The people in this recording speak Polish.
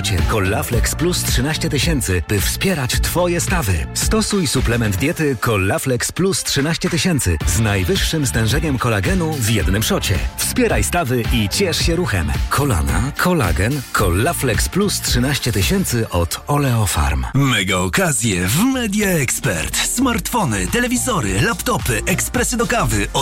szocie Collaflex Plus 13 tysięcy, by wspierać Twoje stawy. Stosuj suplement diety Collaflex Plus 13 tysięcy z najwyższym stężeniem kolagenu w jednym szocie. Wspieraj stawy i ciesz się ruchem. Kolana, kolagen, Collaflex Plus 13 tysięcy od Oleofarm. Mega okazje w Media Expert. Smartfony, telewizory, laptopy, ekspresy do kawy